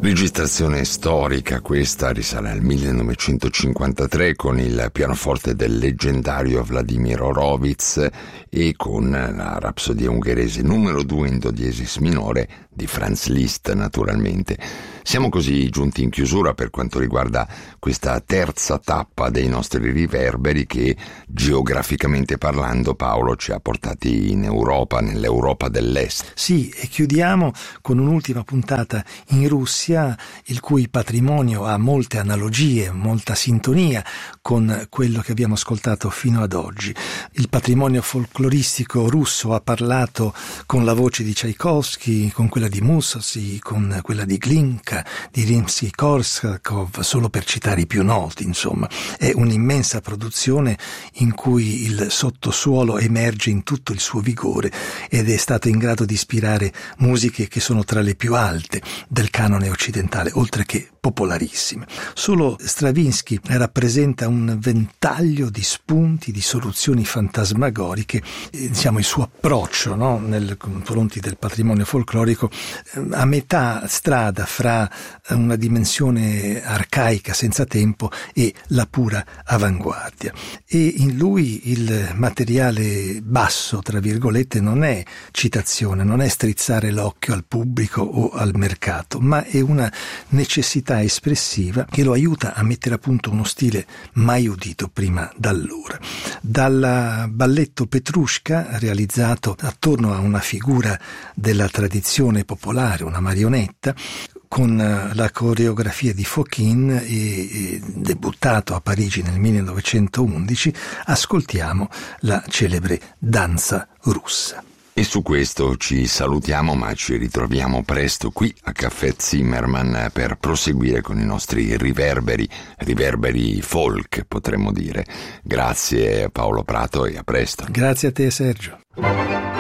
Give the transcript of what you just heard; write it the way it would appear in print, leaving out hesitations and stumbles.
Registrazione storica questa, risale al 1953 con il pianoforte del leggendario Vladimir Horowitz e con la rapsodia ungherese numero 2 in do diesis minore di Franz Liszt, naturalmente. Siamo così giunti in chiusura per quanto riguarda questa terza tappa dei nostri riverberi che, geograficamente parlando, Paolo, ci ha portati in Europa, nell'Europa dell'Est. Sì, e chiudiamo con un'ultima puntata in Russia, il cui patrimonio ha molte analogie, molta sintonia con quello che abbiamo ascoltato fino ad oggi. Il patrimonio folcloristico russo ha parlato con la voce di Tchaikovsky, con quella di Mussorgsky, con quella di Glinka, di Rimsky-Korsakov, solo per citare i più noti, insomma. È un'immensa produzione in cui il sottosuolo emerge in tutto il suo vigore ed è stato in grado di ispirare musiche che sono tra le più alte del canone occidentale, oltre che popolarissime. Solo Stravinsky rappresenta un ventaglio di spunti, di soluzioni fantasmagoriche, diciamo il suo approccio, no, nel confronti del patrimonio folclorico, a metà strada fra una dimensione arcaica senza tempo e la pura avanguardia. E in lui il materiale basso, tra virgolette, non è citazione, non è strizzare l'occhio al pubblico o al mercato, ma è una necessità espressiva che lo aiuta a mettere a punto uno stile mai udito prima d'allora. Dal balletto Petrushka, realizzato attorno a una figura della tradizione popolare, una marionetta, con la coreografia di Fokine e debuttato a Parigi nel 1911, ascoltiamo la celebre danza russa. E su questo ci salutiamo, ma ci ritroviamo presto qui a Caffè Zimmermann per proseguire con i nostri riverberi folk, potremmo dire. Grazie Paolo Prato e a presto. Grazie a te, Sergio.